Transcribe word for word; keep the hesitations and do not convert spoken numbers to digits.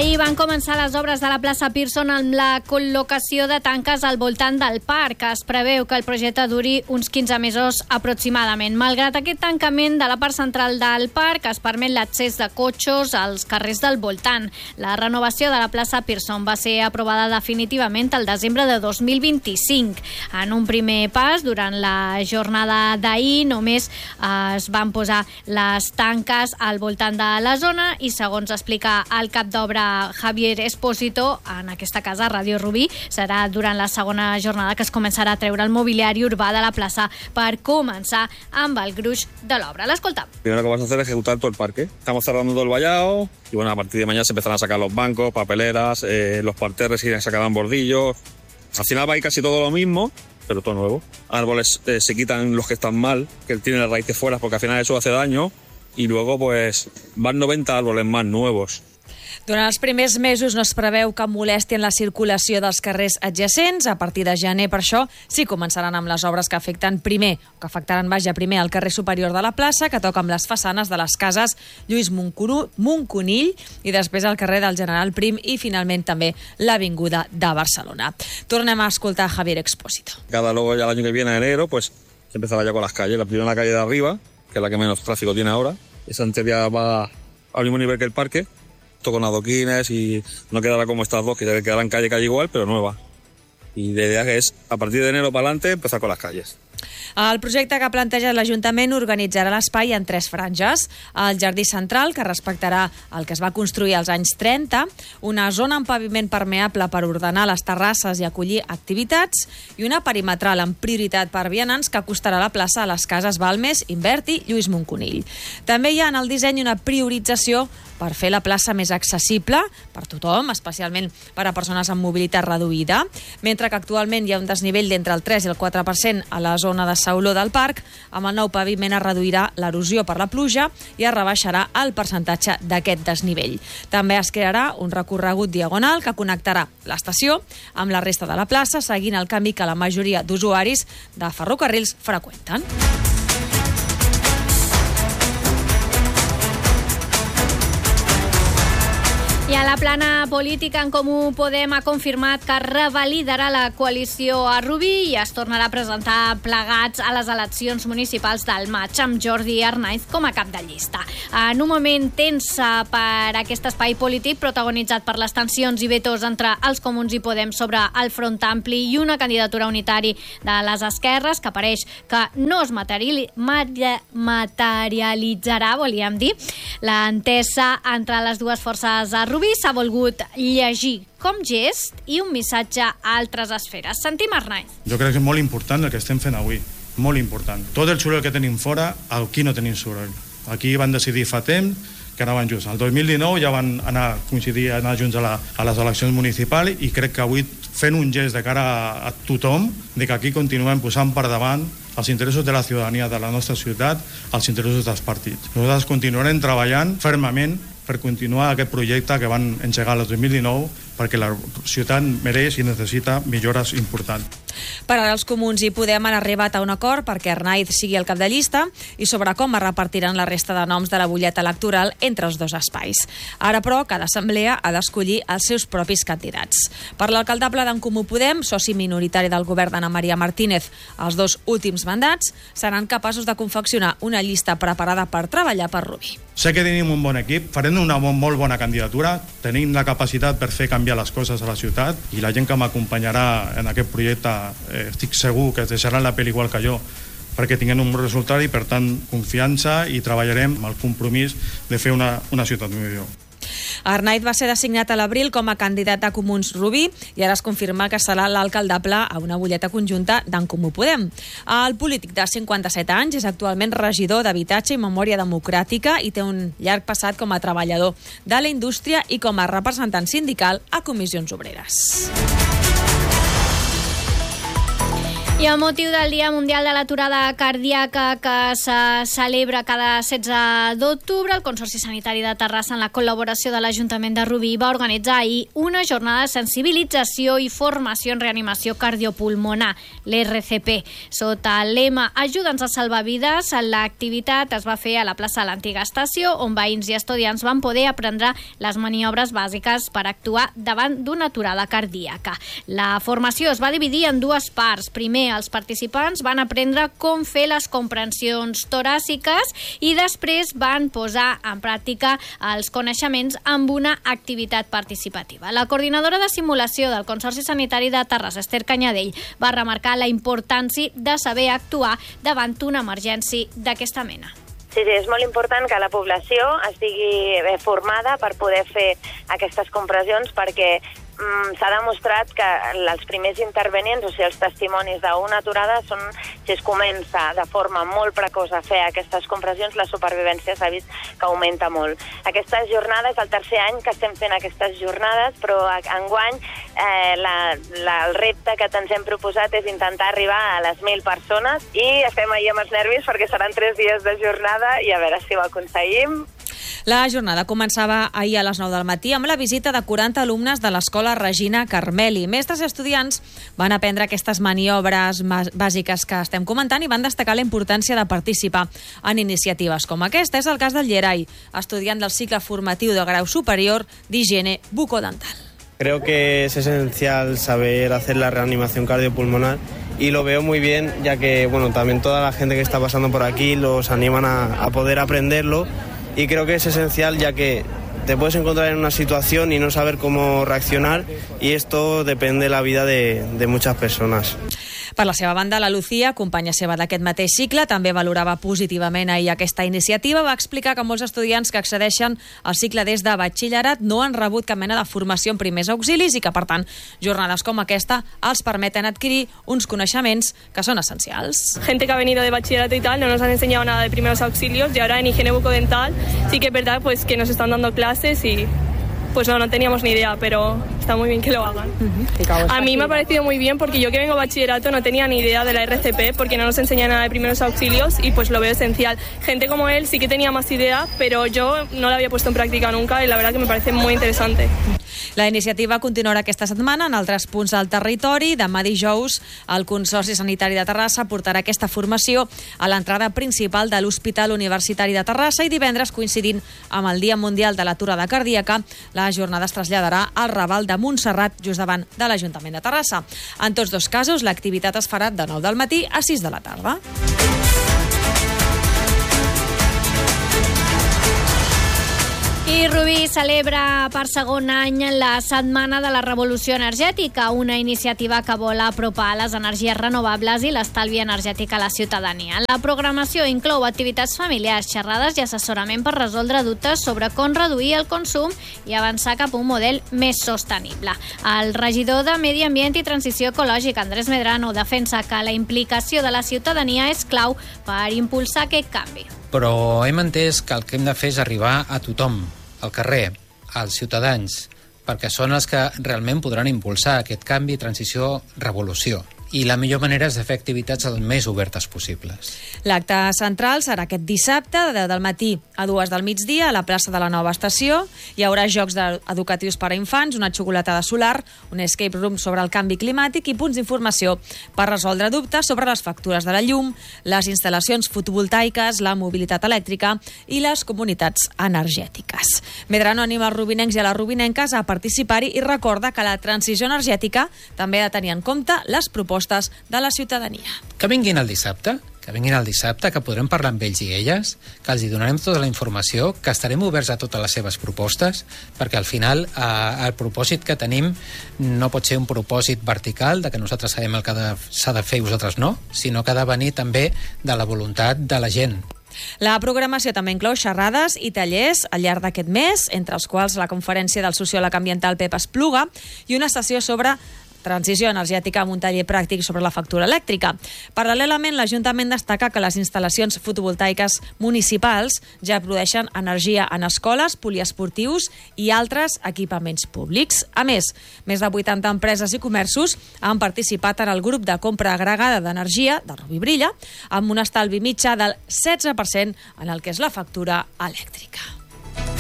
Ahir van començar les obres de la plaça Pearson amb la col·locació de tanques al voltant del parc. Es preveu que el projecte duri uns quinze mesos aproximadament. Malgrat aquest tancament de la part central del parc, es permet l'accés de cotxes als carrers del voltant. La renovació de la plaça Pearson va ser aprovada definitivament el desembre de dos mil vint-i-cinc. En un primer pas, durant la jornada d'ahir, només es van posar les tanques al voltant de la zona i, segons explica el cap d'obra Javier Espósito, en aquesta casa, Ràdio Rubí, serà durant la segona jornada que es començarà a treure el mobiliari urbà de la plaça per començar amb el gruix de l'obra. L'escolta. Primero que vamos a hacer es ejecutar todo el parque. Estamos cerrando todo el vallado y bueno, a partir de mañana se empezarán a sacar los bancos, papeleras, eh, los parterres y sacarán bordillos. Al final va a ir casi todo lo mismo, pero todo nuevo. Árboles eh, se quitan los que están mal, que tienen las raíces fuera, porque al final eso hace daño. Y luego pues van noventa árboles más nuevos. Durant els primers mesos no es preveu que molestin la circulació dels carrers adjacents. A partir de gener, per això, sí començaran amb les obres que afecten primer, que afectaran, vaja, primer el carrer superior de la plaça, que toca amb les façanes de les cases Lluís Moncunill, i després el carrer del General Prim i, finalment, també l'Avinguda de Barcelona. Tornem a escoltar a Javier Expósito. Cada luego ya el año que viene, en enero, pues se empezará ya con las calles. La primera calle de arriba, que es la que menos tráfico tiene ahora. Esa en teoría va al mismo nivel que el parque, con adoquines y no quedará como estas dos, que quedarán calle calle igual, pero nueva. Y la idea es, a partir de enero para adelante, empezar con las calles. El projecte que planteja l'Ajuntament organitzarà l'espai en tres franges. El jardí central, que respectarà el que es va construir als anys trenta, una zona amb paviment permeable per ordenar les terrasses i acollir activitats, i una perimetral amb prioritat per vianants que acostarà la plaça a les cases Balmes, Inverti i Lluís Moncunill. També hi ha en el disseny una priorització per fer la plaça més accessible per tothom, especialment per a persones amb mobilitat reduïda. Mentre que actualment hi ha un desnivell d'entre el tres i el quatre per cent a la zona de sauló del parc, amb el nou paviment es reduirà l'erosió per la pluja i es rebaixarà el percentatge d'aquest desnivell. També es crearà un recorregut diagonal que connectarà l'estació amb la resta de la plaça, seguint el canvi que la majoria d'usuaris de ferrocarrils freqüenten. I a la plana política, En Comú Podem ha confirmat que revalidarà la coalició a Rubí i es tornarà a presentar plegats a les eleccions municipals del maig, amb Jordi Arnaiz com a cap de llista. En un moment tensa per aquest espai polític protagonitzat per les tensions i vetos entre els Comuns i Podem sobre el Front Ampli i una candidatura unitari de les esquerres que pareix que no es materiali- materialitzarà, volíem dir, l'entesa entre les dues forces a Rubí s'ha volgut llegir com gest i un missatge a altres esferes. Sentim Arnaiz. Jo crec que és molt important el que estem fent avui, molt important. Tot el soroll que tenim fora, aquí no tenim soroll. Aquí van decidir fa temps que anaven junts. El dos mil dinou ja van anar, coincidir anar junts a, la, a les eleccions municipals i crec que avui fent un gest de cara a, a tothom de que aquí continuem posant per davant els interessos de la ciutadania de la nostra ciutat, els interessos dels partits. Nosaltres continuarem treballant fermament per continuar aquest projecte que van engegar el dos mil dinou perquè la ciutat mereix i necessita millores importants. Per ara els Comuns i Podem han arribat a un acord perquè Arnaiz sigui el cap de llista i sobre com es repartiran la resta de noms de la butlleta electoral entre els dos espais. Ara, però, cada assemblea ha d'escollir els seus propis candidats. Per l'alcaldable d'En Comú Podem, soci minoritari del govern d'Anna Maria Martínez, els dos últims mandats seran capaços de confeccionar una llista preparada per treballar per Rubí. Sé que tenim un bon equip, farem una molt bona candidatura, tenim la capacitat per fer canviar les coses a la ciutat i la gent que m'acompanyarà en aquest projecte eh, estic segur que es deixaran la pell igual que jo perquè tinguem un bon resultat i, per tant, confiança i treballarem amb el compromís de fer una, una ciutat millor. Arnaiz va ser designat a l'abril com a candidat a Comuns Rubí i ara es confirma que serà l'alcaldable a una butlleta conjunta d'En Comú Podem. El polític de cinquanta-set anys és actualment regidor d'Habitatge i Memòria Democràtica i té un llarg passat com a treballador de la indústria i com a representant sindical a Comissions Obreres. I amb motiu del Dia Mundial de l'Aturada Cardíaca que se celebra cada setze d'octubre, el Consorci Sanitari de Terrassa, en la col·laboració de l'Ajuntament de Rubí, va organitzar ahir una jornada de sensibilització i formació en reanimació cardiopulmonar, l'R C P. Sota el lema Ajuda'ns a salvar vides, l'activitat es va fer a la plaça de l'antiga estació, on veïns i estudiants van poder aprendre les maniobres bàsiques per actuar davant d'una aturada cardíaca. La formació es va dividir en dues parts. Primer, els participants van aprendre com fer les comprensions toràciques i després van posar en pràctica els coneixements amb una activitat participativa. La coordinadora de simulació del Consorci Sanitari de Terrassa, Esther Canyadell, va remarcar la importància de saber actuar davant una emergència d'aquesta mena. Sí, sí, és molt important que la població estigui formada per poder fer aquestes compressions, perquè mm, s'ha demostrat que els primers intervenients, o sigui, els testimonis d'una aturada, són, si es comença de forma molt precoç a fer aquestes compressions, la supervivència s'ha vist que augmenta molt. Aquestes jornades, el tercer any que estem fent aquestes jornades, però enguany eh, la, la, el repte que ens hem proposat és intentar arribar a les mil persones i estem ahir amb els nervis perquè seran tres dies de jornada i a veure si ho aconseguim. La jornada començava ahir a les nou del matí amb la visita de quaranta alumnes de l'Escola Regina Carmeli. Mestres i estudiants van aprendre aquestes maniobres bàsiques que estem comentant i van destacar la importància de participar en iniciatives com aquesta. És el cas del Llerai, estudiant del cicle formatiu de grau superior d'higiene bucodental. Creo que es esencial saber hacer la reanimación cardiopulmonar y lo veo muy bien, ya que bueno, también toda la gente que está pasando por aquí los animan a, a poder aprenderlo, y creo que es esencial, ya que te puedes encontrar en una situación y no saber cómo reaccionar, y esto depende de la vida de, de muchas personas. Per la seva banda, la Lucía, companya seva d'aquest mateix cicle, també valorava positivament ahir aquesta iniciativa. Va explicar que molts estudiants que accedeixen al cicle des de batxillerat no han rebut cap mena de formació en primers auxilis i que, per tant, jornades com aquesta els permeten adquirir uns coneixements que són essencials. Gente que ha venido de bachillerato y tal no nos han enseñado nada de primeros auxilios, y ahora en higiene bucodental sí que es verdad pues, que nos están dando clases y pues no, no teníamos ni idea, pero está muy bien que lo hagan. Uh-huh. A mí me ha parecido muy bien, porque yo que vengo de bachillerato no tenía ni idea de la R C P, porque no nos enseñan nada de primeros auxilios, y pues lo veo esencial. Gente como él sí que tenía más idea, pero yo no la había puesto en práctica nunca, y la verdad que me parece muy interesante. La iniciativa continuarà aquesta setmana en altres punts del territori. Demà dijous, el Consorci Sanitari de Terrassa portarà aquesta formació a l'entrada principal de l'Hospital Universitari de Terrassa, i divendres, coincidint amb el Dia Mundial de l'Aturada Cardíaca, la jornada es traslladarà al Raval de Montserrat, just davant de l'Ajuntament de Terrassa. En tots dos casos, l'activitat es farà de nou del matí a sis de la tarda. I Rubí celebra per segon any la Setmana de la Revolució Energètica, una iniciativa que vol apropar les energies renovables i l'estalvi energètic a la ciutadania. La programació inclou activitats familiars, xerrades i assessorament per resoldre dubtes sobre com reduir el consum i avançar cap a un model més sostenible. El regidor de Medi Ambient i Transició Ecològica, Andrés Medrano, defensa que la implicació de la ciutadania és clau per impulsar aquest canvi. Però hem entès que el que hem de fer és arribar a tothom, al carrer, als ciutadans, perquè són els que realment podran impulsar aquest canvi, transició, revolució. I la millor manera és de fer activitats el més obertes possibles. L'acte central serà aquest dissabte, de deu del matí a dues del migdia, a la plaça de la Nova Estació. Hi haurà jocs educatius per a infants, una xocolatada solar, un escape room sobre el canvi climàtic i punts d'informació per resoldre dubtes sobre les factures de la llum, les instal·lacions fotovoltaiques, la mobilitat elèctrica i les comunitats energètiques. Medrano anima els rubinencs i a les rubinenques a participar-hi i recorda que la transició energètica també ha de tenir en compte les propostes de la ciutadania. Que vinguin el dissabte, que vinguin el dissabte, que podrem parlar amb ells i elles, que els hi donarem tota la informació, que estarem oberts a totes les seves propostes, perquè al final eh, el propòsit que tenim no pot ser un propòsit vertical, de que nosaltres sabem el que s'ha de fer i vosaltres no, sinó que ha de venir també de la voluntat de la gent. La programació també inclou xerrades i tallers al llarg d'aquest mes, entre els quals la conferència del sociòleg ambiental Pep Espluga i una sessió sobre transició energètica amb un taller pràctic sobre la factura elèctrica. Paral·lelament, l'Ajuntament destaca que les instal·lacions fotovoltaiques municipals ja produeixen energia en escoles, poliesportius i altres equipaments públics. A més, més de vuitanta empreses i comerços han participat en el grup de compra agregada d'energia de Rubí Brilla, amb un estalvi mitjà del setze per cent en el que és la factura elèctrica.